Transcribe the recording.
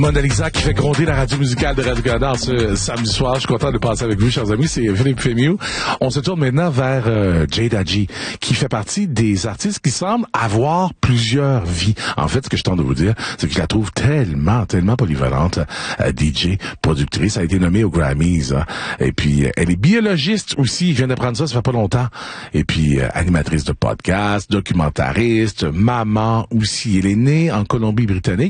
Mona Lisa qui fait gronder la radio musicale de Radio-Canada ce samedi soir. Je suis content de passer avec vous, chers amis. C'est Philippe Fémieux. On se tourne maintenant vers Jade Adji, qui fait partie des artistes qui semblent avoir plusieurs vies. En fait, ce que je tente de vous dire, c'est que je la trouve tellement polyvalente. DJ, productrice, a été nommée aux Grammys. Hein. Et puis, elle est biologiste aussi. Je viens d'apprendre ça fait pas longtemps. Et puis, animatrice de podcast, documentariste, maman aussi. Elle est née en Colombie-Britannique.